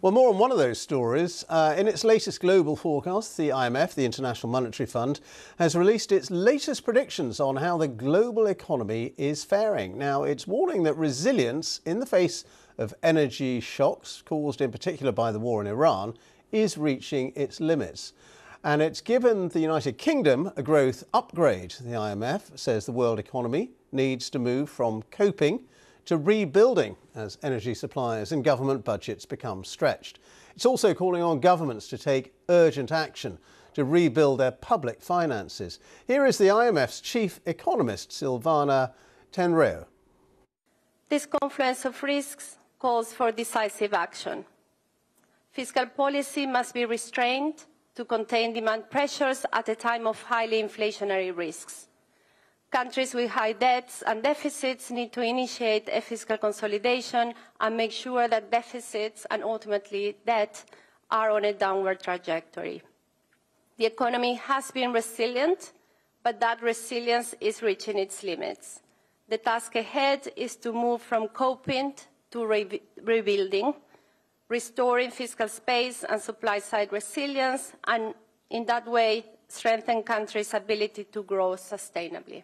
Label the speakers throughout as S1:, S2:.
S1: Well, more on one of those stories. In its latest global forecast, the IMF, the International Monetary Fund, has released its latest predictions on how the global economy is faring. Now, it's warning that resilience in the face of energy shocks, caused in particular by the war in Iran, is reaching its limits. And it's given the United Kingdom a growth upgrade. The IMF says the world economy needs to move from coping to rebuilding as energy suppliers and government budgets become stretched. It's also calling on governments to take urgent action to rebuild their public finances. Here is the IMF's chief economist, Silvana Tenreu.
S2: This confluence of risks calls for decisive action. Fiscal policy must be restrained to contain demand pressures at a time of highly inflationary risks. Countries with high debts and deficits need to initiate a fiscal consolidation and make sure that deficits and ultimately debt are on a downward trajectory. The economy has been resilient, but that resilience is reaching its limits. The task ahead is to move from coping to rebuilding, restoring fiscal space and supply-side resilience, and in that way, strengthen countries' ability to grow sustainably.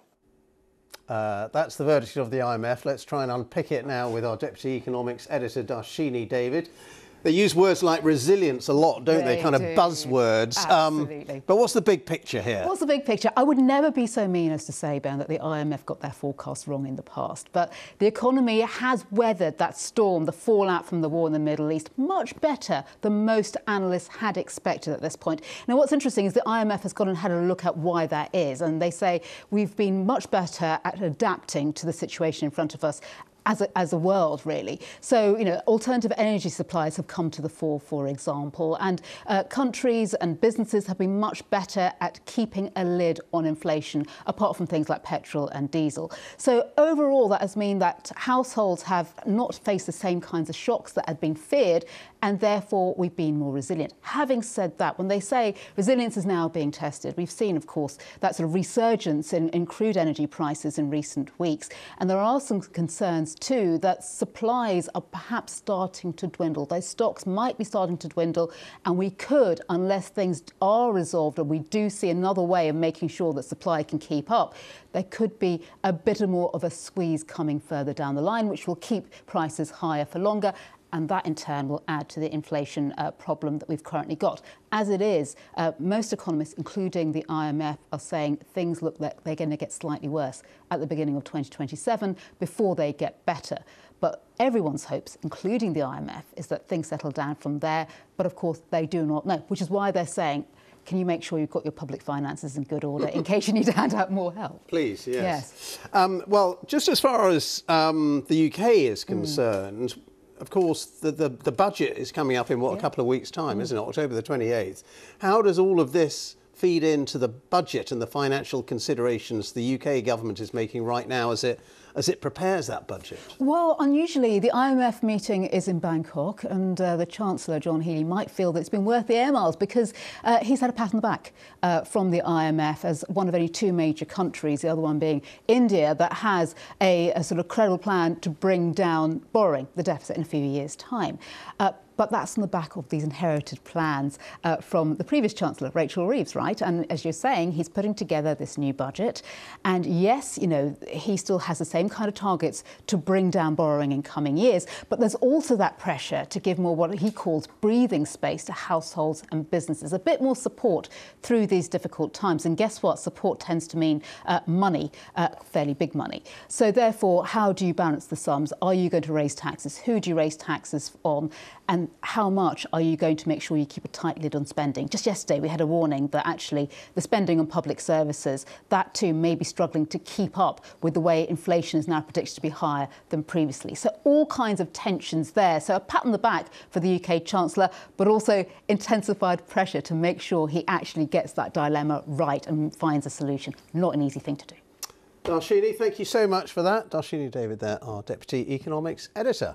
S1: That's the verdict of the IMF. Let's try and unpick it now with our Deputy Economics Editor, Darshini David. They use words like resilience a lot, don't they? Kind of buzzwords.
S3: Absolutely.
S1: But what's the big picture here?
S3: What's the big picture? I would never be so mean as to say, Ben, that the IMF got their forecast wrong in the past. But the economy has weathered that storm, the fallout from the war in the Middle East, much better than most analysts had expected at this point. Now, what's interesting is the IMF has gone and had a look at why that is. And they say we've been much better at adapting to the situation in front of us as a world, really. So, alternative energy supplies have come to the fore, for example, and countries and businesses have been much better at keeping a lid on inflation, apart from things like petrol and diesel. So overall, that has meant that households have not faced the same kinds of shocks that had been feared, and therefore we've been more resilient. Having said that, when they say resilience is now being tested, we've seen, of course, that sort of resurgence in crude energy prices in recent weeks. And there are some concerns too that supplies are perhaps starting to dwindle. Those stocks might be starting to dwindle, and we could, unless things are resolved and we do see another way of making sure that supply can keep up, there could be a bit more of a squeeze coming further down the line, which will keep prices higher for longer. And that in turn will add to the inflation problem that we've currently got. As it is, most economists, including the IMF, are saying things look like they're going to get slightly worse at the beginning of 2027 before they get better. But everyone's hopes, including the IMF, is that things settle down from there. But of course, they do not know, which is why they're saying, can you make sure you've got your public finances in good order in case you need to hand out more help?
S1: Please, yes. Well, just as far as the UK is concerned, of course, the budget is coming up in, a couple of weeks' time, isn't it? October the 28th. How does all of this feed into the budget and the financial considerations the UK government is making right now as it prepares that budget? Well,
S3: unusually, the IMF meeting is in Bangkok, and the Chancellor, John Healey, might feel that it's been worth the air miles because he's had a pat on the back from the IMF as one of only two major countries, the other one being India, that has a sort of credible plan to bring down borrowing, the deficit, in a few years' time. But that's on the back of these inherited plans from the previous Chancellor, Rachel Reeves, right? And as you're saying, he's putting together this new budget. And yes, he still has the same kind of targets to bring down borrowing in coming years. But there's also that pressure to give more what he calls breathing space to households and businesses, a bit more support through these difficult times. And guess what? Support tends to mean money, fairly big money. So therefore, how do you balance the sums? Are you going to raise taxes? Who do you raise taxes on? And how much are you going to make sure you keep a tight lid on spending? Just yesterday, we had a warning that actually the spending on public services, that too may be struggling to keep up with the way inflation is now predicted to be higher than previously. So all kinds of tensions there. So a pat on the back for the UK Chancellor, but also intensified pressure to make sure he actually gets that dilemma right and finds a solution. Not an easy thing to do.
S1: Darshini, thank you so much for that. Darshini David there, our Deputy Economics Editor.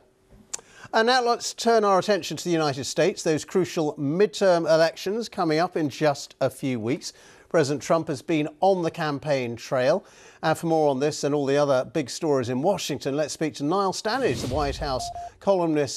S1: And now let's turn our attention to the United States, those crucial midterm elections coming up in just a few weeks. President Trump has been on the campaign trail. And for more on this and all the other big stories in Washington, let's speak to Niall Stanage, the White House columnist